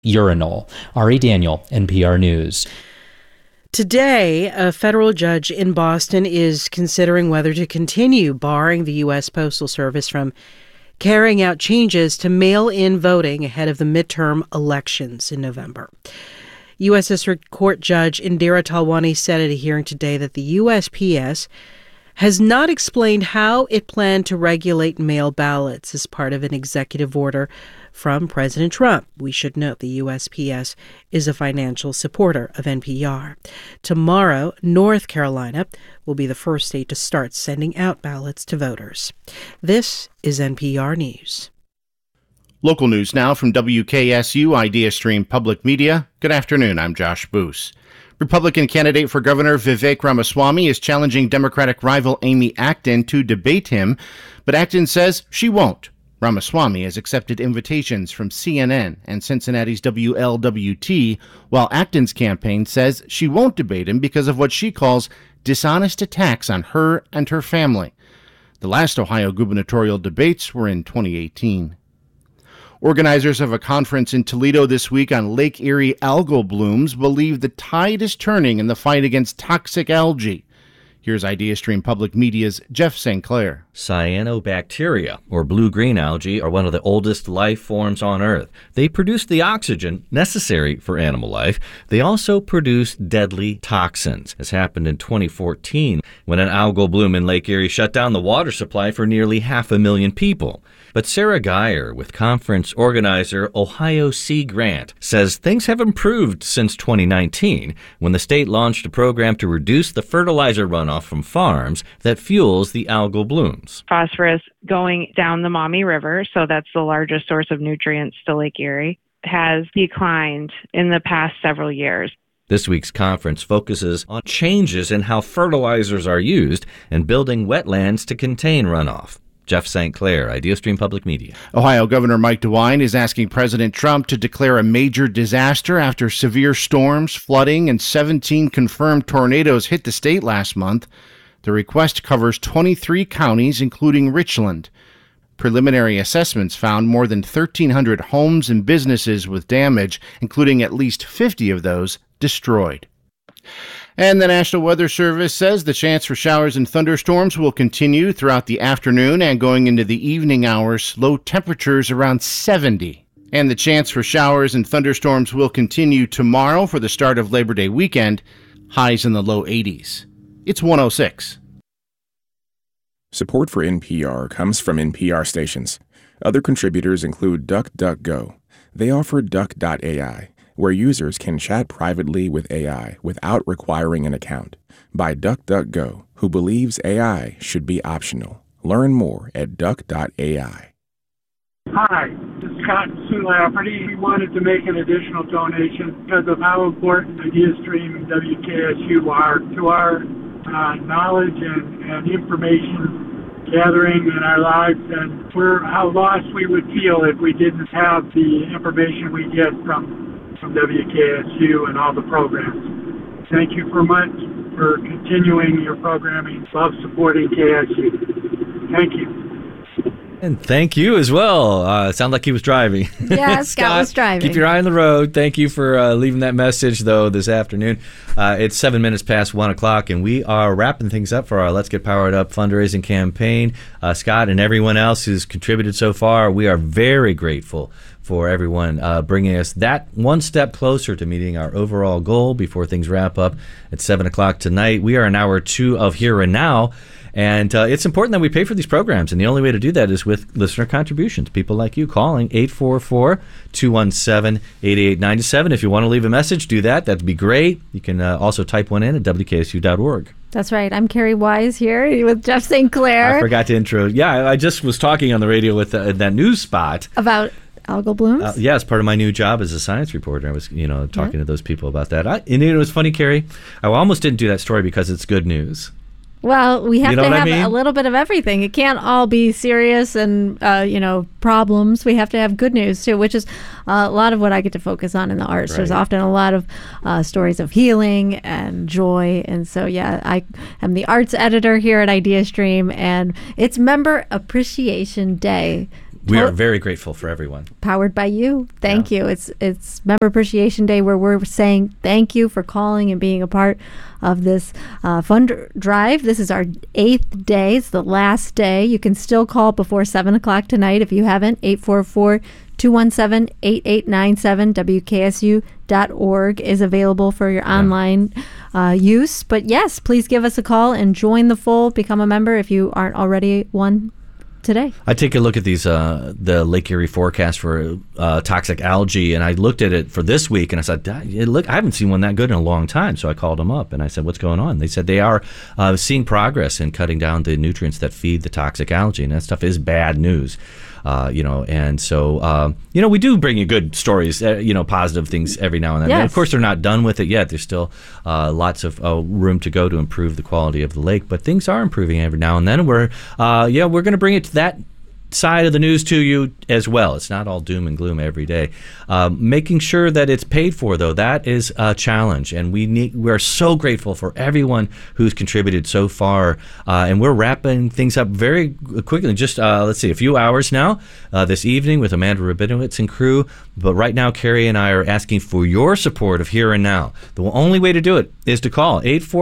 urinal. Ari Daniel, NPR News. Today, a federal judge in Boston is considering whether to continue barring the U.S. Postal Service from carrying out changes to mail-in voting ahead of the midterm elections in November. U.S. District Court Judge Indira Talwani said at a hearing today that the USPS has not explained how it planned to regulate mail ballots as part of an executive order from President Trump. We should note the USPS is a financial supporter of NPR. Tomorrow, North Carolina will be the first state to start sending out ballots to voters. This is NPR News. Local news now from WKSU Idea Stream Public Media. Good afternoon, I'm Josh Boos. Republican candidate for governor Vivek Ramaswamy is challenging Democratic rival Amy Acton to debate him, but Acton says she won't. Ramaswamy has accepted invitations from CNN and Cincinnati's WLWT, while Acton's campaign says she won't debate him because of what she calls dishonest attacks on her and her family. The last Ohio gubernatorial debates were in 2018. Organizers of a conference in Toledo this week on Lake Erie algal blooms believe the tide is turning in the fight against toxic algae. Here's IdeaStream Public Media's Jeff St. Clair. Cyanobacteria, or blue-green algae, are one of the oldest life forms on Earth. They produce the oxygen necessary for animal life. They also produce deadly toxins, as happened in 2014 when an algal bloom in Lake Erie shut down the water supply for nearly 500,000 people. But Sarah Geyer, with conference organizer Ohio Sea Grant, says things have improved since 2019, when the state launched a program to reduce the fertilizer runoff from farms that fuels the algal blooms. Phosphorus going down the Maumee River, so that's the largest source of nutrients to Lake Erie, has declined in the past several years. This week's conference focuses on changes in how fertilizers are used and building wetlands to contain runoff. Jeff St. Clair, IdeaStream Public Media. Ohio Governor Mike DeWine is asking President Trump to declare a major disaster after severe storms, flooding, and 17 confirmed tornadoes hit the state last month. The request covers 23 counties, including Richland. Preliminary assessments found more than 1,300 homes and businesses with damage, including at least 50 of those destroyed. And the National Weather Service says the chance for showers and thunderstorms will continue throughout the afternoon and going into the evening hours, low temperatures around 70. And the chance for showers and thunderstorms will continue tomorrow for the start of Labor Day weekend, highs in the low 80s. It's 106. Support for NPR comes from NPR stations. Other contributors include DuckDuckGo. They offer Duck.ai, where users can chat privately with AI without requiring an account, by DuckDuckGo, who believes AI should be optional. Learn more at Duck.ai. Hi, this is Scott Sue Lafferty. We wanted to make an additional donation because of how important IdeaStream and WKSU are to our knowledge and information gathering in our lives, and how lost we would feel if we didn't have the information we get from WKSU and all the programs. Thank you so much for continuing your programming. Love supporting KSU. Thank you. And thank you as well. It sounded like he was driving. Yeah, Scott was driving. Keep your eye on the road. Thank you for leaving that message, though, this afternoon. It's 7 minutes past 1 o'clock, and we are wrapping things up for our Let's Get Powered Up fundraising campaign. Scott and everyone else who's contributed so far, we are very grateful for everyone bringing us that one step closer to meeting our overall goal before things wrap up at 7 o'clock tonight. We are in hour 2 of Here and Now. And it's important that we pay for these programs, and the only way to do that is with listener contributions. People like you calling 844-217-8897. If you want to leave a message, do that. That'd be great. You can also type one in at WKSU.org. That's right. I'm Carrie Wise here with Jeff St. Clair. I forgot to intro. Yeah, I just was talking on the radio with that news spot. About algal blooms? Yeah, it's part of my new job as a science reporter. I was, talking to those people about that. And it was funny, Carrie. I almost didn't do that story because it's good news. Well, we have to have a little bit of everything. It can't all be serious and, problems. We have to have good news, too, which is a lot of what I get to focus on in the arts. Right. There's often a lot of stories of healing and joy. And so, I am the arts editor here at IdeaStream, and it's Member Appreciation Day We are very grateful for everyone. Powered by you. Thank you. It's Member Appreciation Day, where we're saying thank you for calling and being a part of this fund drive. This is our 8th day. It's the last day. You can still call before 7 o'clock tonight if you haven't. 844-217-8897. WKSU.org is available for your online use. But yes, please give us a call and join the fold. Become a member if you aren't already one today. I take a look at these the Lake Erie forecast for toxic algae, and I looked at it for this week, and I said, look, I haven't seen one that good in a long time. So I called them up, and I said, what's going on? They said they are seeing progress in cutting down the nutrients that feed the toxic algae, and that stuff is bad news. And so, we do bring you good stories, positive things every now and then. Yes. And of course, they're not done with it yet. There's still lots of room to go to improve the quality of the lake, but things are improving every now and then. We're going to bring it to that side of the news to you as well. It's not all doom and gloom every day. Making sure that it's paid for, though, that is a challenge, and we are so grateful for everyone who's contributed so far, and we're wrapping things up very quickly. Just a few hours now this evening with Amanda Rabinowitz and crew. But right now, Carrie and I are asking for your support of Here and Now. The only way to do it is to call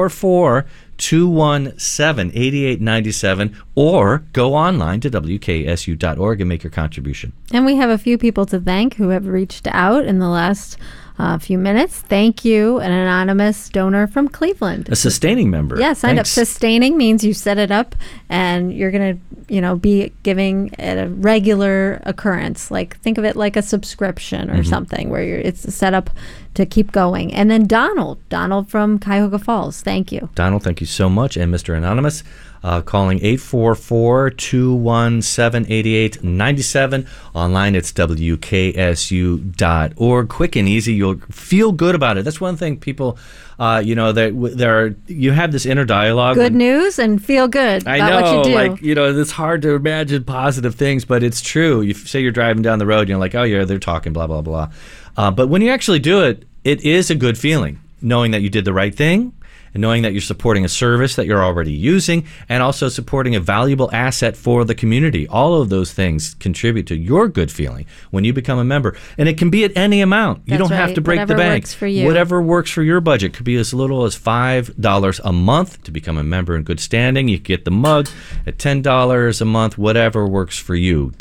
844-217-8897 or go online to WKSU.org and make your contribution. And we have a few people to thank who have reached out in the last few minutes. Thank you, an anonymous donor from Cleveland. A sustaining member. Yeah, signed up. Sustaining means you set it up and you're going to, be giving it a regular occurrence. Like, think of it like a subscription or something where it's set up to keep going. And then Donald from Cuyahoga Falls. Thank you. Donald, thank you so much. And Mr. Anonymous, calling 844-217-8897. Online, it's WKSU.org. Quick and easy. You'll feel good about it. That's one thing people, you have this inner dialogue. Good news and feel good about what you do. It's hard to imagine positive things, but it's true. You say you're driving down the road, and you're like, oh, yeah, they're talking, blah, blah, blah. But when you actually do it, it is a good feeling, knowing that you did the right thing, and knowing that you're supporting a service that you're already using, and also supporting a valuable asset for the community. All of those things contribute to your good feeling when you become a member. And it can be at any amount. You don't have to break the bank. Works for you. Whatever works for your budget. Could be as little as $5 a month to become a member in good standing. You can get the mug at $10 a month, whatever works for you.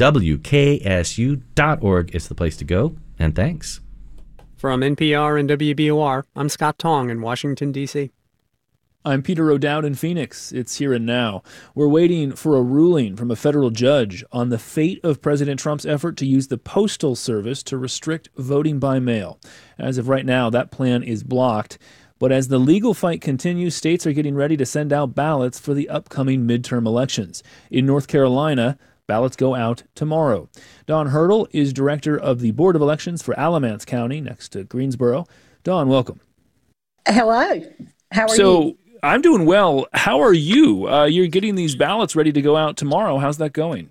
WKSU.org is the place to go. And thanks. From NPR and WBOR, I'm Scott Tong in Washington, D.C. I'm Peter O'Dowd in Phoenix. It's Here and Now. We're waiting for a ruling from a federal judge on the fate of President Trump's effort to use the Postal Service to restrict voting by mail. As of right now, that plan is blocked. But as the legal fight continues, states are getting ready to send out ballots for the upcoming midterm elections. In North Carolina, ballots go out tomorrow. Dawn Hurdle is director of the Board of Elections for Alamance County, next to Greensboro. Dawn, welcome. Hello. How are you? I'm doing well. How are you? You're getting these ballots ready to go out tomorrow. How's that going?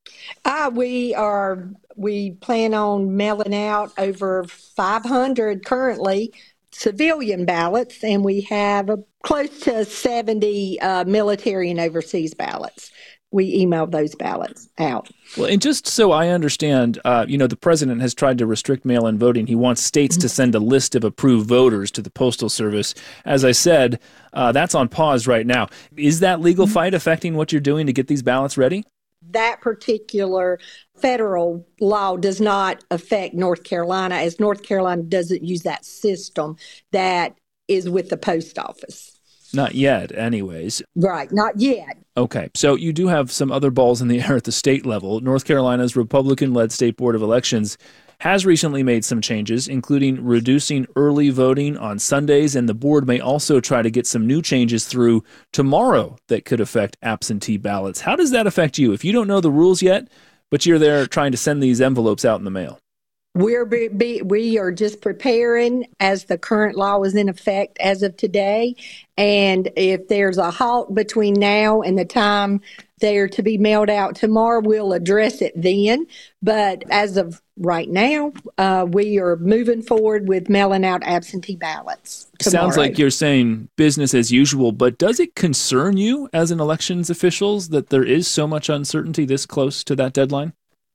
We plan on mailing out over 500 currently civilian ballots, and we have close to 70 military and overseas ballots. We emailed those ballots out. Well, and just so I understand, the president has tried to restrict mail-in voting. He wants states to send a list of approved voters to the Postal Service. As I said, that's on pause right now. Is that legal fight affecting what you're doing to get these ballots ready? That particular federal law does not affect North Carolina, as North Carolina doesn't use that system that is with the post office. Not yet, anyways. Right, not yet. Okay, so you do have some other balls in the air at the state level. North Carolina's Republican-led State Board of Elections has recently made some changes, including reducing early voting on Sundays, and the board may also try to get some new changes through tomorrow that could affect absentee ballots. How does that affect you? If you don't know the rules yet, but you're there trying to send these envelopes out in the mail. We are just preparing as the current law is in effect as of today. And if there's a halt between now and the time they're to be mailed out tomorrow, we'll address it then. But as of right now, we are moving forward with mailing out absentee ballots tomorrow. Sounds like you're saying business as usual, but does it concern you as an elections officials that there is so much uncertainty this close to that deadline?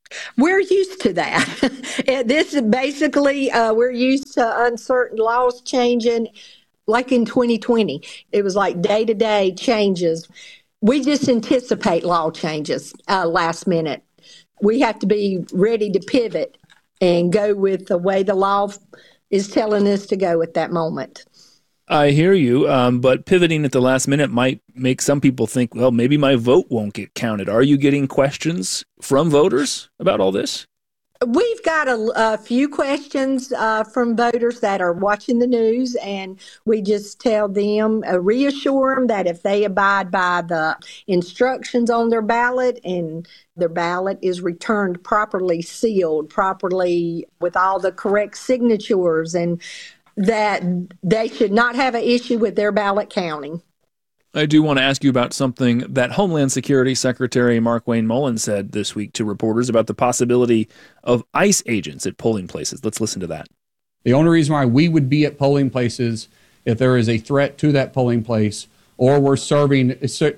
We're used to that. This is basically, we're used to uncertain laws changing. Like in 2020, it was like day-to-day changes. We just anticipate law changes last minute. We have to be ready to pivot and go with the way the law is telling us to go at that moment. I hear you, but pivoting at the last minute might make some people think, well, maybe my vote won't get counted. Are you getting questions from voters about all this? We've got a few questions from voters that are watching the news, and we just tell them, reassure them that if they abide by the instructions on their ballot and their ballot is returned properly sealed, properly with all the correct signatures, and that they should not have an issue with their ballot counting. I do want to ask you about something that Homeland Security Secretary Markwayne Mullin said this week to reporters about the possibility of ICE agents at polling places. Let's listen to that. The only reason why we would be at polling places if there is a threat to that polling place, or we're serving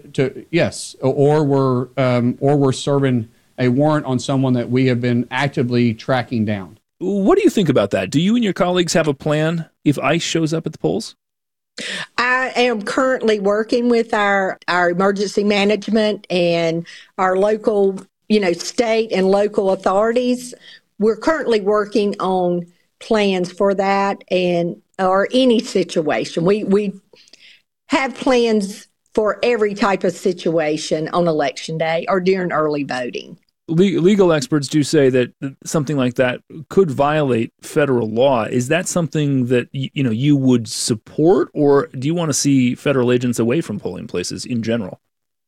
or we're serving a warrant on someone that we have been actively tracking down. What do you think about that? Do you and your colleagues have a plan if ICE shows up at the polls? I am currently working with our emergency management and our local, state and local authorities. We're currently working on plans for that or any situation. We have plans for every type of situation on Election Day or during early voting. Legal experts do say that something like that could violate federal law. Is that something that you would support, or do you want to see federal agents away from polling places in general?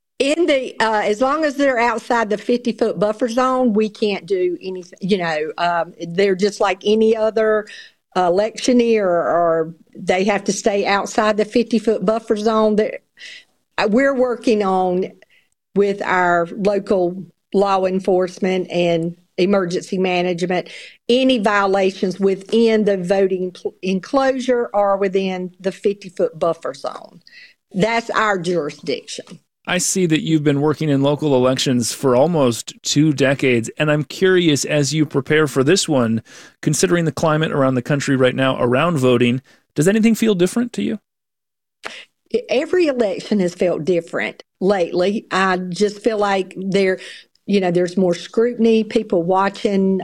As long as they're outside the 50-foot buffer zone, we can't do anything. They're just like any other electioneer, or they have to stay outside the 50-foot buffer zone. We're working on with our local law enforcement and emergency management, any violations within the voting enclosure or within the 50-foot buffer zone. That's our jurisdiction. I see that you've been working in local elections for almost 2 decades, and I'm curious, as you prepare for this one, considering the climate around the country right now around voting, does anything feel different to you? Every election has felt different lately. I just feel like there's more scrutiny, people watching,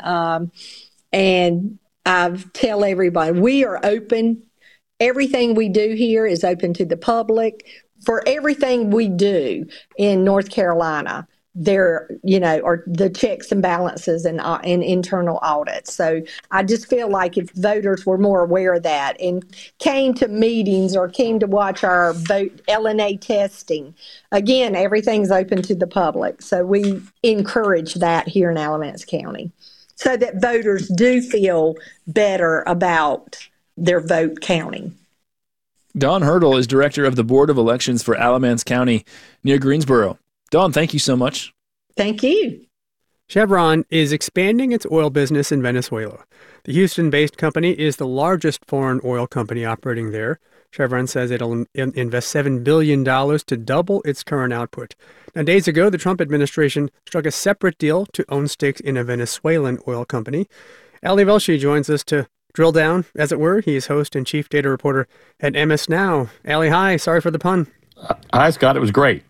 and I tell everybody, we are open. Everything we do here is open to the public. For everything we do in North Carolina, there, are the checks and balances and internal audits. So I just feel like if voters were more aware of that and came to meetings or came to watch our vote LNA testing, again, everything's open to the public. So we encourage that here in Alamance County so that voters do feel better about their vote counting. Dawn Hurdle is director of the Board of Elections for Alamance County near Greensboro. Dawn, thank you so much. Thank you. Chevron is expanding its oil business in Venezuela. The Houston-based company is the largest foreign oil company operating there. Chevron says it'll invest $7 billion to double its current output. Now, days ago, the Trump administration struck a separate deal to own stakes in a Venezuelan oil company. Ali Velshi joins us to drill down, as it were. He is host and chief data reporter at MS Now. Ali, hi. Sorry for the pun. Hi, Scott. It was great.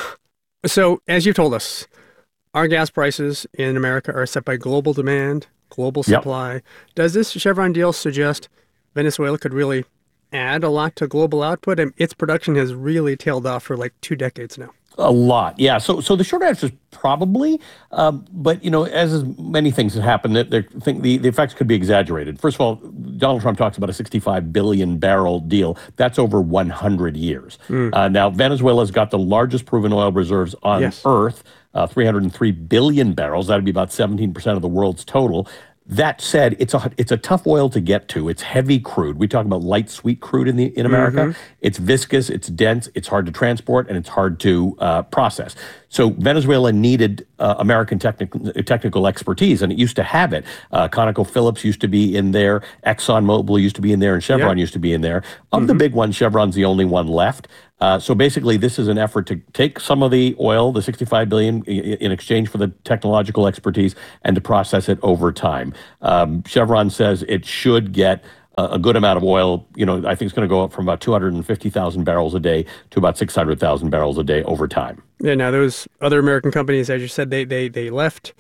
So, as you've told us, our gas prices in America are set by global demand, global supply. Yep. Does this Chevron deal suggest Venezuela could really add a lot to global output? And its production has really tailed off for like 2 decades now. A lot, yeah. So the short answer is probably, but as many things have happened, the effects could be exaggerated. First of all, Donald Trump talks about a 65 billion barrel deal. That's over 100 years. Now, Venezuela's got the largest proven oil reserves on Earth, 303 billion barrels. That'd be about 17% of the world's total. That said, it's a tough oil to get to. It's heavy crude. We talk about light sweet crude in America. Mm-hmm. It's viscous, it's dense, it's hard to transport, and it's hard to process. So Venezuela needed American technical expertise, and it used to have it. ConocoPhillips used to be in there, ExxonMobil used to be in there, and Chevron used to be in there. Of the big ones, Chevron's the only one left. So basically, this is an effort to take some of the oil, the $65 billion, in exchange for the technological expertise, and to process it over time. Chevron says it should get a good amount of oil. I think it's going to go up from about 250,000 barrels a day to about 600,000 barrels a day over time. Yeah, now those other American companies, as you said, they left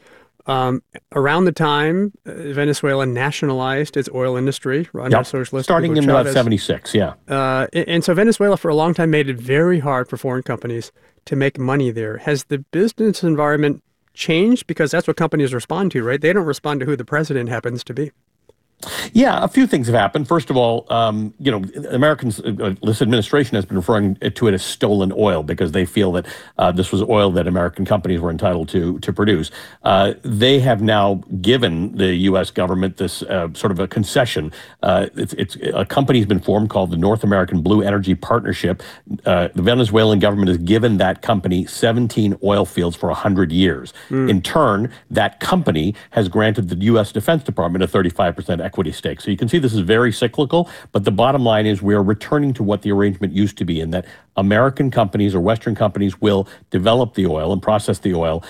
around the time Venezuela nationalized its oil industry under socialist starting in about 76, yeah. And so Venezuela for a long time made it very hard for foreign companies to make money there. Has the business environment changed? Because that's what companies respond to, right? They don't respond to who the president happens to be. Yeah, a few things have happened. First of all, Americans, this administration has been referring to it as stolen oil because they feel that this was oil that American companies were entitled to produce. They have now given the U.S. government this sort of a concession. It's a company's been formed called the North American Blue Energy Partnership. The Venezuelan government has given that company 17 oil fields for 100 years. In turn, that company has granted the U.S. Defense Department a 35% equity stake. So you can see this is very cyclical, but the bottom line is we're returning to what the arrangement used to be, in that American companies or Western companies will develop the oil and process the oil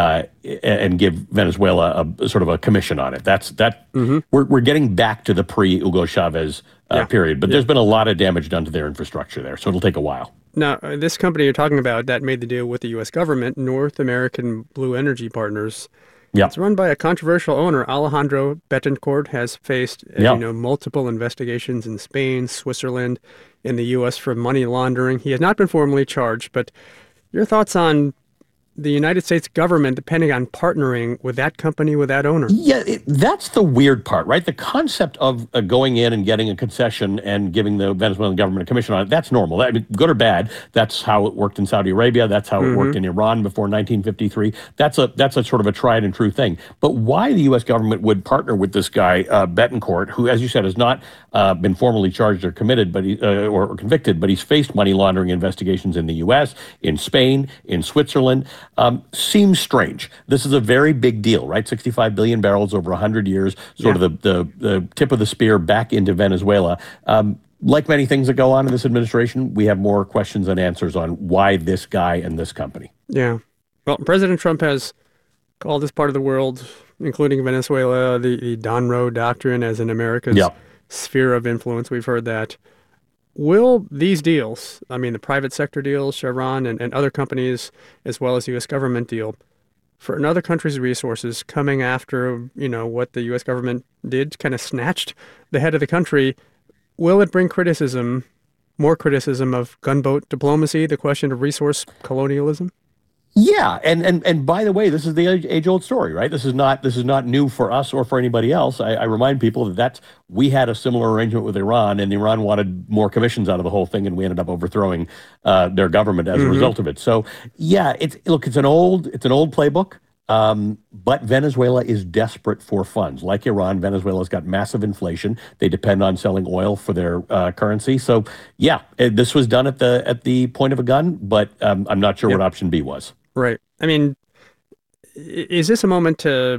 and give Venezuela a sort of a commission on it. We're getting back to the pre-Hugo Chavez period, but there's been a lot of damage done to their infrastructure there, so it'll take a while. Now, this company you're talking about that made the deal with the U.S. government, North American Blue Energy Partners. Yep. It's run by a controversial owner. Alejandro Betancourt has faced, multiple investigations in Spain, Switzerland, in the U.S. for money laundering. He has not been formally charged, but your thoughts on the United States government depending on partnering with that company, with that owner? Yeah, that's the weird part, right? The concept of going in and getting a concession and giving the Venezuelan government a commission on it, that's normal. I mean, good or bad, that's how it worked in Saudi Arabia. That's how it worked in Iran before 1953. That's a sort of a tried and true thing. But why the U.S. government would partner with this guy, Betancourt, who, as you said, has not been formally charged or committed, but or convicted, but he's faced money laundering investigations in the U.S., in Spain, in Switzerland, seems strange. This is a very big deal, right? 65 billion barrels over 100 years, sort of the tip of the spear back into Venezuela. Like many things that go on in this administration, we have more questions than answers on why this guy and this company. Yeah. Well, President Trump has called this part of the world, including Venezuela, the Donroe Doctrine as in America's sphere of influence. We've heard that. Will these deals, I mean, the private sector deals, Chevron and other companies, as well as the U.S. government deal, for another country's resources coming after, what the U.S. government did, kind of snatched the head of the country, will it bring more criticism of gunboat diplomacy, the question of resource colonialism? Yeah, and by the way, this is the age-old story, right? This is not new for us or for anybody else. I remind people that we had a similar arrangement with Iran, and Iran wanted more commissions out of the whole thing, and we ended up overthrowing their government as a result of it. So, yeah, it's an old playbook. But Venezuela is desperate for funds. Like Iran, Venezuela's got massive inflation. They depend on selling oil for their currency. So, yeah, this was done at the point of a gun, but I'm not sure what option B was. Right. I mean, is this a moment to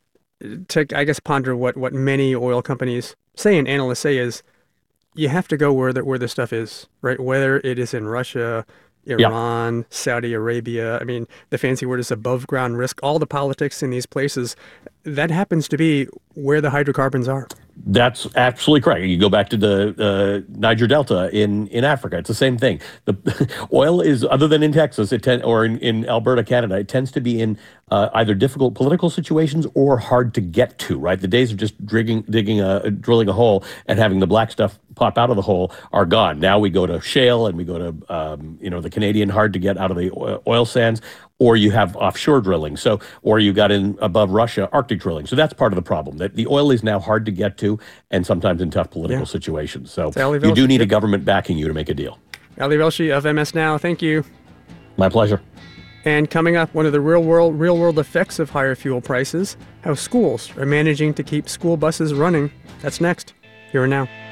I guess ponder what many oil companies say and analysts say is you have to go where the stuff is, right? Whether it is in Russia, Iran, Saudi Arabia. I mean, the fancy word is above ground risk. All the politics in these places, that happens to be where the hydrocarbons are. That's absolutely correct. You go back to the Niger Delta in Africa. It's the same thing. The oil is, other than in Texas or in Alberta, Canada, it tends to be in either difficult political situations or hard to get to, right? The days of just drilling a hole and having the black stuff pop out of the hole are gone. Now we go to shale and we go to the Canadian hard to get out of the oil sands, or you have offshore drilling. Or you got in above Russia, Arctic drilling. So that's part of the problem, that the oil is now hard to get to and sometimes in tough political situations. So you do need a government backing you to make a deal. Ali Velshi of MS Now, thank you. My pleasure. And coming up, one of the real world effects of higher fuel prices, how schools are managing to keep school buses running. That's next, here and now.